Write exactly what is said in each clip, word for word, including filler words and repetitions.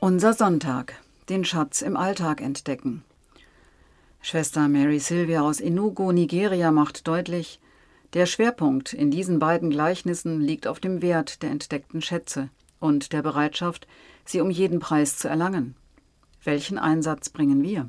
Unser Sonntag. Den Schatz im Alltag entdecken. Schwester Mary Sylvia aus Enugu, Nigeria, macht deutlich, der Schwerpunkt in diesen beiden Gleichnissen liegt auf dem Wert der entdeckten Schätze und der Bereitschaft, sie um jeden Preis zu erlangen. Welchen Einsatz bringen wir?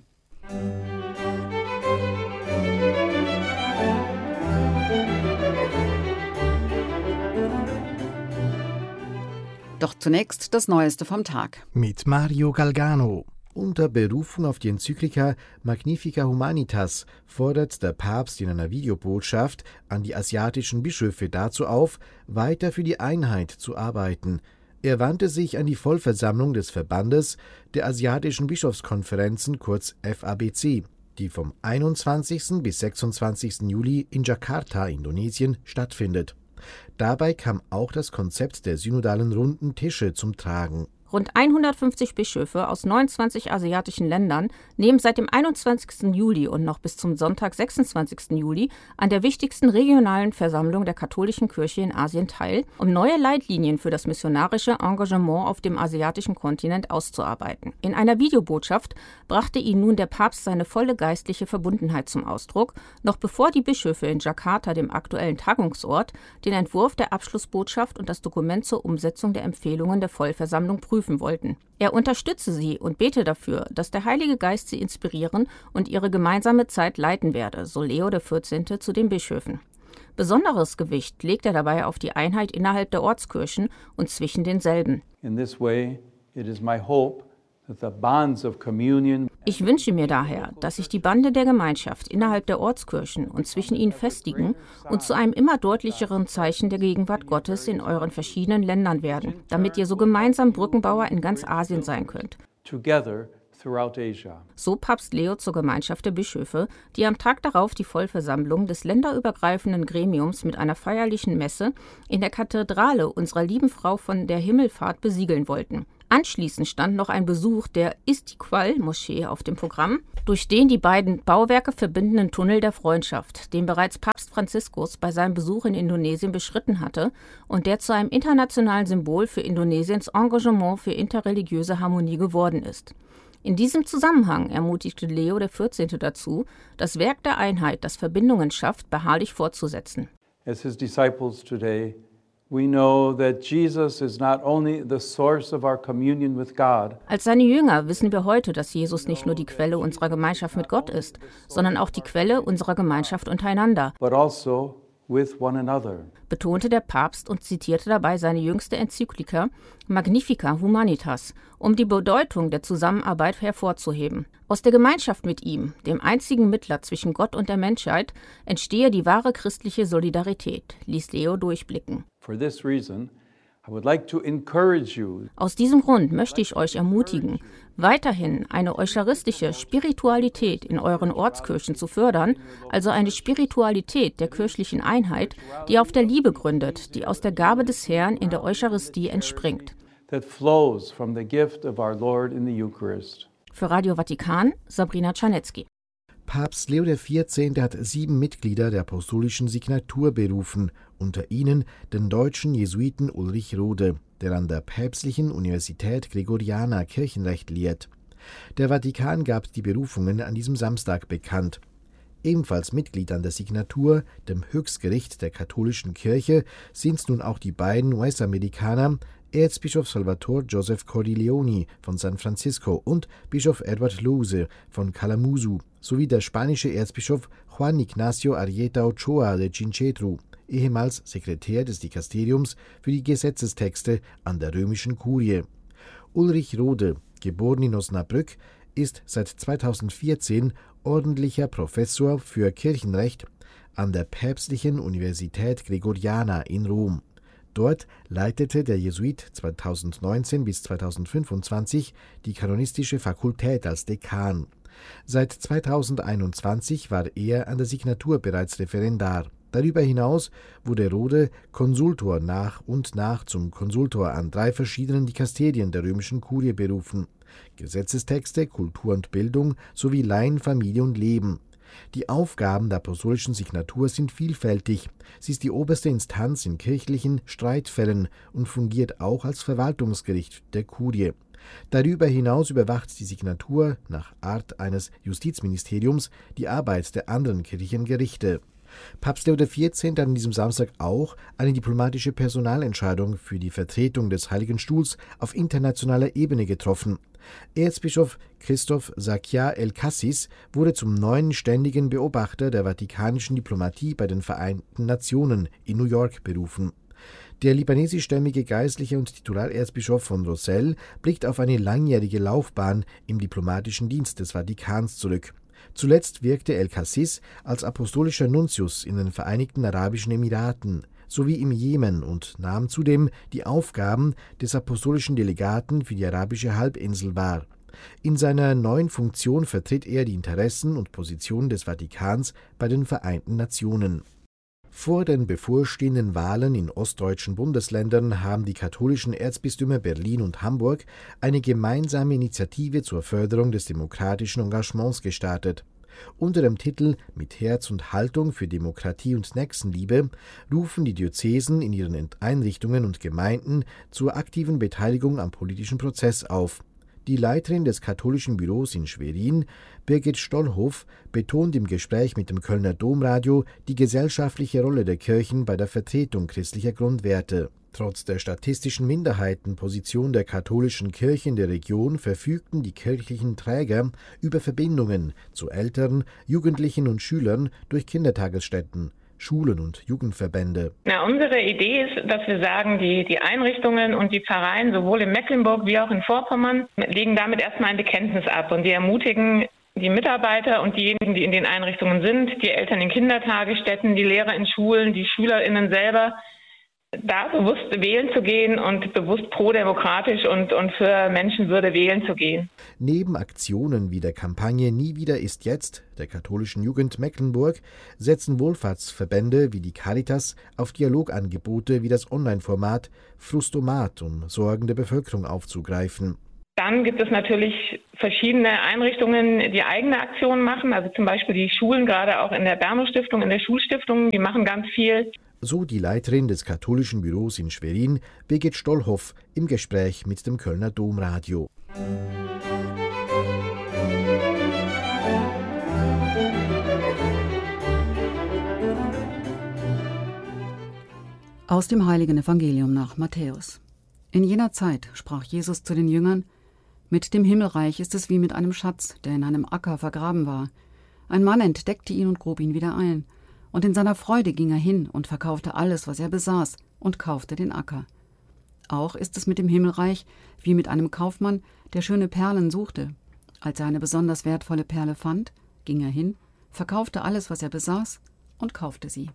Doch zunächst das Neueste vom Tag. Mit Mario Galgano. Unter Berufung auf die Enzyklika Magnifica Humanitas fordert der Papst in einer Videobotschaft an die asiatischen Bischöfe dazu auf, weiter für die Einheit zu arbeiten. Er wandte sich an die Vollversammlung des Verbandes der Asiatischen Bischofskonferenzen, kurz F A B C, die vom einundzwanzigsten bis sechsundzwanzigsten Juli in Jakarta, Indonesien, stattfindet. Dabei kam auch das Konzept der synodalen runden Tische zum Tragen. Rund hundertfünfzig Bischöfe aus neunundzwanzig asiatischen Ländern nehmen seit dem einundzwanzigsten Juli und noch bis zum Sonntag, sechsundzwanzigsten Juli, an der wichtigsten regionalen Versammlung der katholischen Kirche in Asien teil, um neue Leitlinien für das missionarische Engagement auf dem asiatischen Kontinent auszuarbeiten. In einer Videobotschaft brachte ihnen nun der Papst seine volle geistliche Verbundenheit zum Ausdruck, noch bevor die Bischöfe in Jakarta, dem aktuellen Tagungsort, den Entwurf der Abschlussbotschaft und das Dokument zur Umsetzung der Empfehlungen der Vollversammlung prüfen wollten. Er unterstütze sie und bete dafür, dass der Heilige Geist sie inspirieren und ihre gemeinsame Zeit leiten werde, so Leo der vierzehnte zu den Bischöfen. Besonderes Gewicht legt er dabei auf die Einheit innerhalb der Ortskirchen und zwischen denselben. In this way, it is my hope that the bonds of communion. Ich wünsche mir daher, dass sich die Bande der Gemeinschaft innerhalb der Ortskirchen und zwischen ihnen festigen und zu einem immer deutlicheren Zeichen der Gegenwart Gottes in euren verschiedenen Ländern werden, damit ihr so gemeinsam Brückenbauer in ganz Asien sein könnt. So Papst Leo zur Gemeinschaft der Bischöfe, die am Tag darauf die Vollversammlung des länderübergreifenden Gremiums mit einer feierlichen Messe in der Kathedrale unserer lieben Frau von der Himmelfahrt besiegeln wollten. Anschließend stand noch ein Besuch der Istiqlal-Moschee auf dem Programm, durch den die beiden Bauwerke verbindenden Tunnel der Freundschaft, den bereits Papst Franziskus bei seinem Besuch in Indonesien beschritten hatte und der zu einem internationalen Symbol für Indonesiens Engagement für interreligiöse Harmonie geworden ist. In diesem Zusammenhang ermutigte Leo der vierzehnte dazu, das Werk der Einheit, das Verbindungen schafft, beharrlich fortzusetzen. As his disciples today, we know that Jesus is not only the source of our communion with God. Als seine Jünger wissen wir heute, dass Jesus nicht nur die Quelle unserer Gemeinschaft mit Gott ist, sondern auch die Quelle unserer Gemeinschaft untereinander. But also with one another. Betonte der Papst und zitierte dabei seine jüngste Enzyklika Magnifica Humanitas, um die Bedeutung der Zusammenarbeit hervorzuheben. Aus der Gemeinschaft mit ihm, dem einzigen Mittler zwischen Gott und der Menschheit, entstehe die wahre christliche Solidarität, ließ Leo durchblicken. For this reason, I would like to encourage you. Aus diesem Grund möchte ich euch ermutigen, weiterhin eine eucharistische Spiritualität in euren Ortskirchen zu fördern, also eine Spiritualität der kirchlichen Einheit, die auf der Liebe gründet, die aus der Gabe des Herrn in der Eucharistie entspringt. That flows from the gift of our Lord in the Eucharist. Für Radio Vatikan, Sabrina Czarnecki. Papst Leo der vierzehnte hat sieben Mitglieder der apostolischen Signatur berufen, unter ihnen den deutschen Jesuiten Ulrich Rode, der an der Päpstlichen Universität Gregoriana Kirchenrecht lehrt. Der Vatikan gab die Berufungen an diesem Samstag bekannt. Ebenfalls Mitglied an der Signatur, dem Höchstgericht der katholischen Kirche, sind nun auch die beiden U S-Amerikaner Erzbischof Salvatore Joseph Cordileone von San Francisco und Bischof Edward Louse von Kalamazoo sowie der spanische Erzbischof Juan Ignacio Arrieta Ochoa de Chinchetru, ehemals Sekretär des Dikasteriums für die Gesetzestexte an der römischen Kurie. Ulrich Rode, geboren in Osnabrück, ist seit zweitausendvierzehn ordentlicher Professor für Kirchenrecht an der Päpstlichen Universität Gregoriana in Rom. Dort leitete der Jesuit zweitausendneunzehn bis zweitausendfünfundzwanzig die kanonistische Fakultät als Dekan. Seit zweitausendeinundzwanzig war er an der Signatur bereits Referendar. Darüber hinaus wurde Rode Konsultor nach und nach zum Konsultor an drei verschiedenen Dikasterien der römischen Kurie berufen: Gesetzestexte, Kultur und Bildung sowie Laien, Familie und Leben. Die Aufgaben der apostolischen Signatur sind vielfältig. Sie ist die oberste Instanz in kirchlichen Streitfällen und fungiert auch als Verwaltungsgericht der Kurie. Darüber hinaus überwacht die Signatur nach Art eines Justizministeriums die Arbeit der anderen kirchlichen Gerichte. Papst Leo der vierzehnte hat an diesem Samstag auch eine diplomatische Personalentscheidung für die Vertretung des Heiligen Stuhls auf internationaler Ebene getroffen. Erzbischof Christoph Zakia El-Kassis wurde zum neuen ständigen Beobachter der vatikanischen Diplomatie bei den Vereinten Nationen in New York berufen. Der libanesischstämmige Geistliche und Titularerzbischof von Rossell blickt auf eine langjährige Laufbahn im diplomatischen Dienst des Vatikans zurück. Zuletzt wirkte El-Kassis als apostolischer Nuntius in den Vereinigten Arabischen Emiraten sowie im Jemen und nahm zudem die Aufgaben des apostolischen Delegaten für die arabische Halbinsel wahr. In seiner neuen Funktion vertritt er die Interessen und Positionen des Vatikans bei den Vereinten Nationen. Vor den bevorstehenden Wahlen in ostdeutschen Bundesländern haben die katholischen Erzbistümer Berlin und Hamburg eine gemeinsame Initiative zur Förderung des demokratischen Engagements gestartet. Unter dem Titel »Mit Herz und Haltung für Demokratie und Nächstenliebe« rufen die Diözesen in ihren Einrichtungen und Gemeinden zur aktiven Beteiligung am politischen Prozess auf. Die Leiterin des katholischen Büros in Schwerin, Birgit Stollhoff, betont im Gespräch mit dem Kölner Domradio die gesellschaftliche Rolle der Kirchen bei der Vertretung christlicher Grundwerte. Trotz der statistischen Minderheitenposition der katholischen Kirche in der Region verfügten die kirchlichen Träger über Verbindungen zu Eltern, Jugendlichen und Schülern durch Kindertagesstätten, Schulen und Jugendverbände. Na, unsere Idee ist, dass wir sagen, die, die Einrichtungen und die Pfarreien, sowohl in Mecklenburg wie auch in Vorpommern, legen damit erstmal ein Bekenntnis ab. Und wir ermutigen die Mitarbeiter und diejenigen, die in den Einrichtungen sind, die Eltern in Kindertagesstätten, die Lehrer in Schulen, die SchülerInnen selber, da bewusst wählen zu gehen und bewusst prodemokratisch und, und für Menschenwürde wählen zu gehen. Neben Aktionen wie der Kampagne Nie wieder ist jetzt der katholischen Jugend Mecklenburg setzen Wohlfahrtsverbände wie die Caritas auf Dialogangebote wie das Online-Format Frustomat, um Sorgen der Bevölkerung aufzugreifen. Dann gibt es natürlich verschiedene Einrichtungen, die eigene Aktionen machen, also zum Beispiel die Schulen, gerade auch in der Berno-Stiftung, in der Schulstiftung, die machen ganz viel. So die Leiterin des katholischen Büros in Schwerin, Birgit Stollhoff, im Gespräch mit dem Kölner Domradio. Aus dem Heiligen Evangelium nach Matthäus. In jener Zeit sprach Jesus zu den Jüngern: Mit dem Himmelreich ist es wie mit einem Schatz, der in einem Acker vergraben war. Ein Mann entdeckte ihn und grub ihn wieder ein. Und in seiner Freude ging er hin und verkaufte alles, was er besaß, und kaufte den Acker. Auch ist es mit dem Himmelreich wie mit einem Kaufmann, der schöne Perlen suchte. Als er eine besonders wertvolle Perle fand, ging er hin, verkaufte alles, was er besaß, und kaufte sie.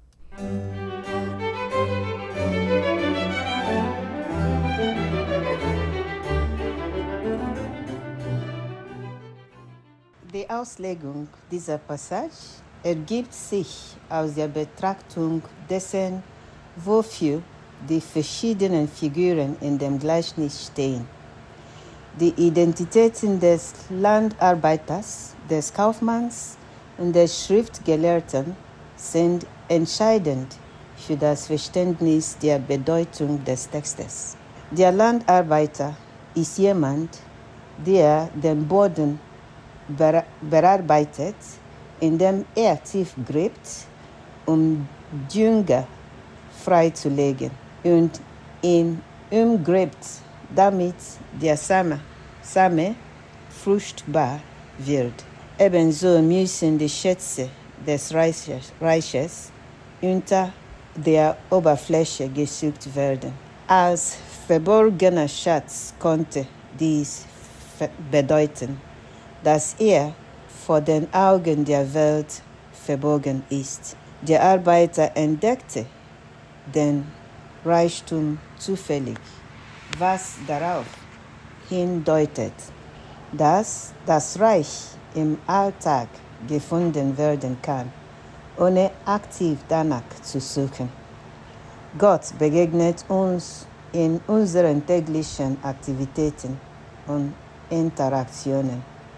Die Auslegung dieser Passage ergibt sich aus der Betrachtung dessen, wofür die verschiedenen Figuren in dem Gleichnis stehen. Die Identitäten des Landarbeiters, des Kaufmanns und des Schriftgelehrten sind entscheidend für das Verständnis der Bedeutung des Textes. Der Landarbeiter ist jemand, der den Boden bearbeitet, indem er tief gräbt, um Dünger freizulegen, und ihn umgräbt, damit der Same, Same fruchtbar wird. Ebenso müssen die Schätze des Reiches, Reiches unter der Oberfläche gesucht werden. Als verborgener Schatz konnte dies bedeuten, dass er vor den Augen der Welt verborgen ist. Der Arbeiter entdeckte den Reichtum zufällig, was darauf hindeutet, dass das Reich im Alltag gefunden werden kann, ohne aktiv danach zu suchen. Gott begegnet uns in unseren täglichen Aktivitäten und Interaktionen.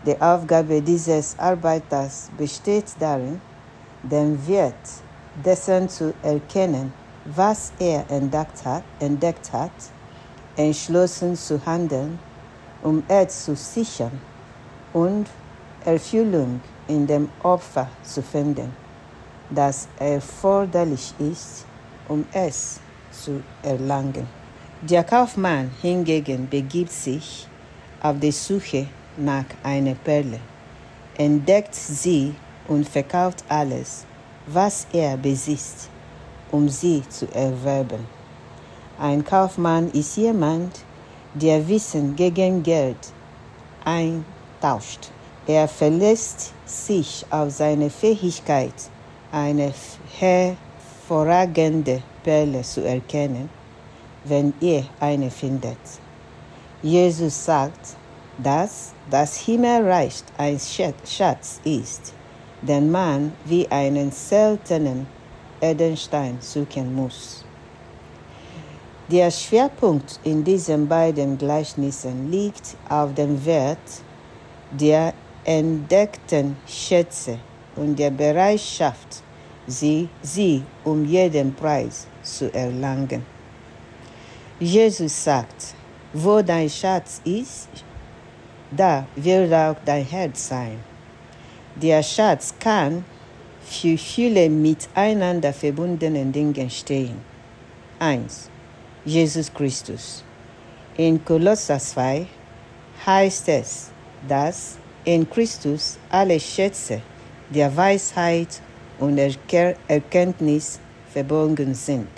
Die Aufgabe dieses Arbeiters besteht darin, den Wert dessen zu erkennen, was er entdeckt hat, entdeckt hat, entschlossen zu handeln, um es zu sichern und Erfüllung in dem Opfer zu finden, das erforderlich ist, um es zu erlangen. Der Kaufmann hingegen begibt sich auf die Suche nach einer Perle, entdeckt sie und verkauft alles, was er besitzt, um sie zu erwerben. Ein Kaufmann ist jemand, der Wissen gegen Geld eintauscht. Er verlässt sich auf seine Fähigkeit, eine hervorragende Perle zu erkennen, wenn er eine findet. Jesus sagt, dass das Himmelreich ein Schatz ist, den man wie einen seltenen Edelstein suchen muss. Der Schwerpunkt in diesen beiden Gleichnissen liegt auf dem Wert der entdeckten Schätze und der Bereitschaft, sie, sie um jeden Preis zu erlangen. Jesus sagt, wo dein Schatz ist, da wird auch dein Herz sein. Der Schatz kann für viele miteinander verbundene Dinge stehen. eins. Jesus Christus. In Kolosser zwei heißt es, dass in Christus alle Schätze der Weisheit und Erker- Erkenntnis verborgen sind.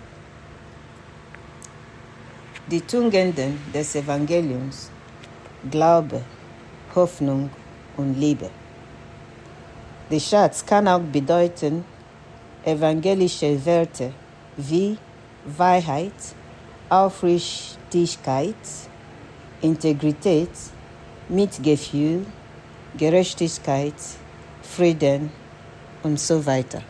Die Tugenden des Evangeliums, Glaube, Hoffnung und Liebe. Der Schatz kann auch bedeuten evangelische Werte wie Wahrheit, Aufrichtigkeit, Integrität, Mitgefühl, Gerechtigkeit, Frieden und so weiter.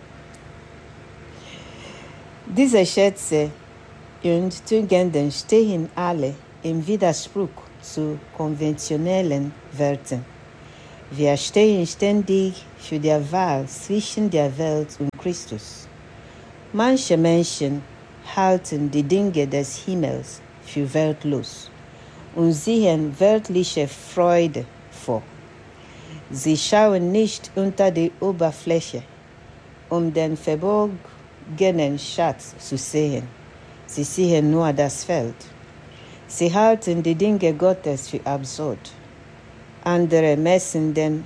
Diese Schätze und Tugenden stehen alle im Widerspruch zu konventionellen Werten. Wir stehen ständig für die Wahl zwischen der Welt und Christus. Manche Menschen halten die Dinge des Himmels für wertlos und sehen weltliche Freude vor. Sie schauen nicht unter die Oberfläche, um den verborgenen Schatz zu sehen. Sie sehen nur das Feld. Sie halten die Dinge Gottes für absurd. Andere messen den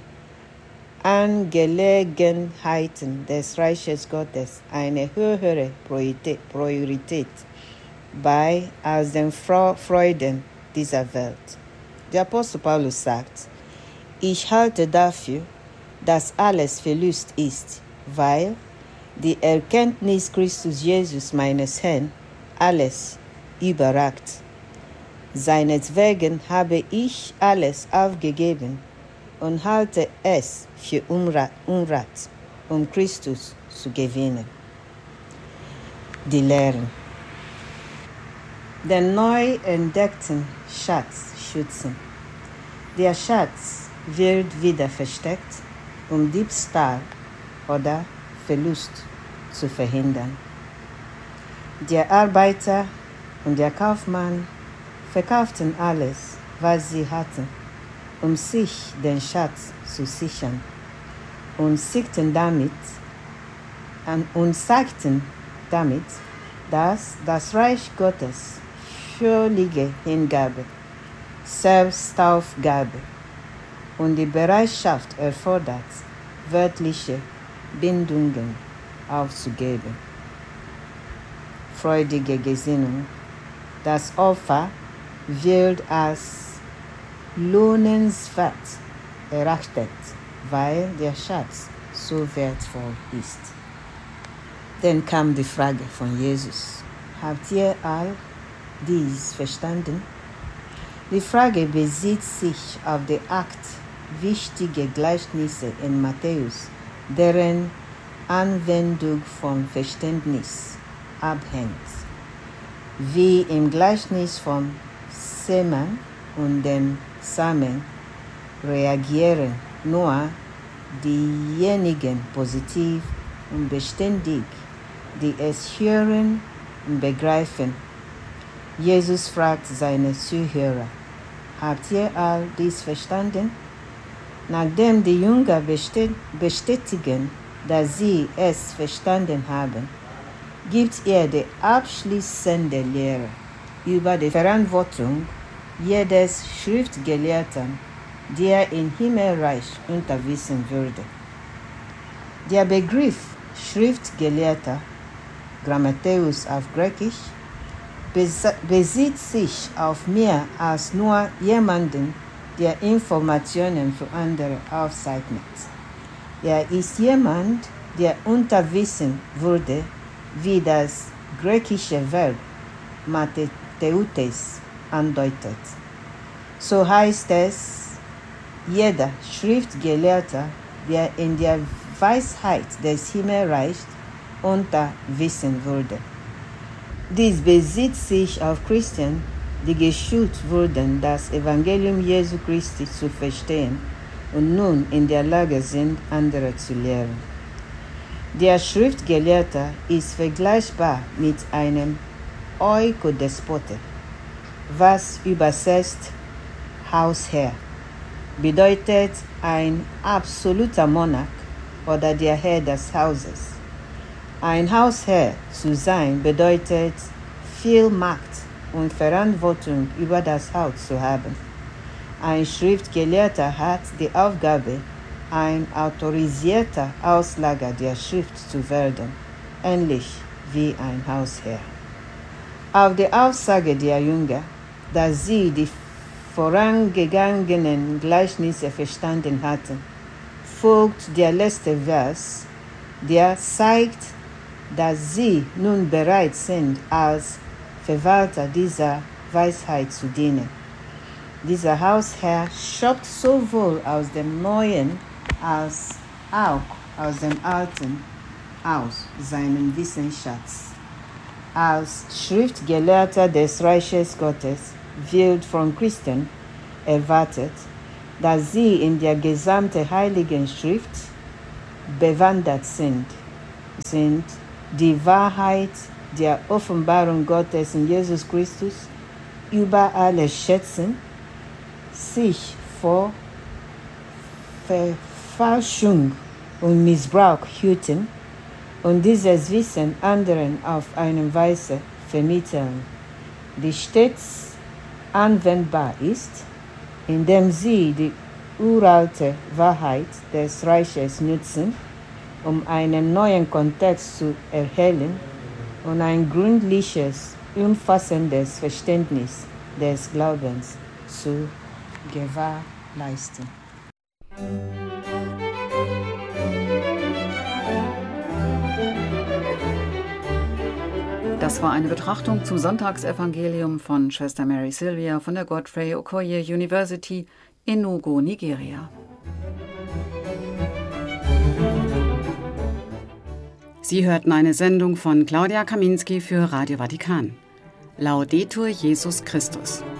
Angelegenheiten des Reiches Gottes eine höhere Priorität bei als den Freuden dieser Welt. Der Apostel Paulus sagt, ich halte dafür, dass alles Verlust ist, weil die Erkenntnis Christus Jesus meines Herrn alles überragt. Seinetwegen habe ich alles aufgegeben und halte es für Unrat, Unrat, um Christus zu gewinnen. Die Lehren. Den neu entdeckten Schatz schützen. Der Schatz wird wieder versteckt, um Diebstahl oder Verlust zu verhindern. Der Arbeiter und der Kaufmann verkauften alles, was sie hatten, um sich den Schatz zu sichern, und siegten damit und sagten damit, dass das Reich Gottes völlige Hingabe, Selbstaufgabe und die Bereitschaft erfordert, wörtliche Bindungen aufzugeben. Freudige Gesinnung. Das Opfer wird als lohnenswert erachtet, weil der Schatz so wertvoll ist. Dann kam die Frage von Jesus: Habt ihr all dies verstanden? Die Frage bezieht sich auf die acht wichtigen Gleichnisse in Matthäus, deren Anwendung von Verständnis abhängt. Wie im Gleichnis vom Seemann und dem Samen reagieren nur diejenigen positiv und beständig, die es hören und begreifen. Jesus fragt seine Zuhörer: Habt ihr all dies verstanden? Nachdem die Jünger bestätigen, dass sie es verstanden haben, gibt er die abschließende Lehre über die Verantwortung jedes Schriftgelehrten, der im Himmelreich unterwiesen würde. Der Begriff Schriftgelehrter, Grammateus auf Griechisch, bezieht sich auf mehr als nur jemanden, der Informationen für andere aufzeichnet. Er ist jemand, der unterwiesen wurde, wie das griechische Verb matheteutes andeutet. So heißt es, jeder Schriftgelehrter, der in der Weisheit des Himmelreichs unterwiesen wurde. Dies bezieht sich auf Christen, die geschult wurden, das Evangelium Jesu Christi zu verstehen und nun in der Lage sind, andere zu lehren. Der Schriftgelehrte ist vergleichbar mit einem Oikodespote, was übersetzt Hausherr bedeutet, ein absoluter Monarch oder der Herr des Hauses. Ein Hausherr zu sein bedeutet, viel Macht und Verantwortung über das Haus zu haben. Ein Schriftgelehrter hat die Aufgabe, ein autorisierter Ausleger der Schrift zu werden, ähnlich wie ein Hausherr. Auf die Aussage der Jünger, dass sie die vorangegangenen Gleichnisse verstanden hatten, folgt der letzte Vers, der zeigt, dass sie nun bereit sind, als Verwalter dieser Weisheit zu dienen. Dieser Hausherr schöpft sowohl aus dem Neuen als auch aus dem Alten aus seinen Wissensschatz. Als Schriftgelehrter des Reiches Gottes wird von Christen erwartet, dass sie in der gesamten Heiligen Schrift bewandert sind, sind die Wahrheit der Offenbarung Gottes in Jesus Christus über alles schätzen, sich vor Verfälschung und Missbrauch hüten und dieses Wissen anderen auf eine Weise vermitteln, die stets anwendbar ist, indem sie die uralte Wahrheit des Reiches nutzen, um einen neuen Kontext zu erhellen und ein gründliches, umfassendes Verständnis des Glaubens zu gewährleisten. Das war eine Betrachtung zum Sonntagsevangelium von Schwester Mary Sylvia von der Godfrey Okoye University in Enugu, Nigeria. Sie hörten eine Sendung von Claudia Kaminski für Radio Vatikan. Laudetur Jesus Christus.